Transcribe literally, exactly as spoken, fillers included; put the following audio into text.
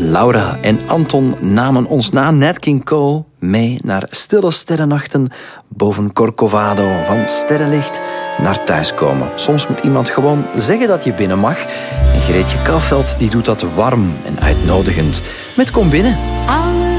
Laura en Anton namen ons na Nat King Cole mee naar stille sterrennachten boven Corcovado. Van sterrenlicht naar thuiskomen. Soms moet iemand gewoon zeggen dat je binnen mag. En Greetje Kouwveld die doet dat warm en uitnodigend. Met Kom Binnen.